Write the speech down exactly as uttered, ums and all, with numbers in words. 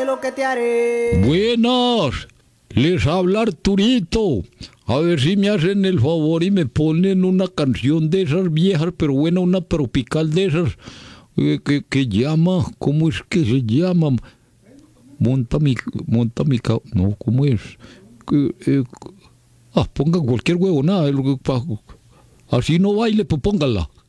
sé lo que te haré. Buenas, les habla Arturito. A ver si me hacen el favor y me ponen una canción de esas viejas, pero buena, una tropical de esas, eh, que, que llama, ¿cómo es que se llama? Monta mi, monta mi, ca- no, ¿cómo es? Que, eh, ah, pongan cualquier huevonada, eh, lo que pa- así no baile, pues póngala.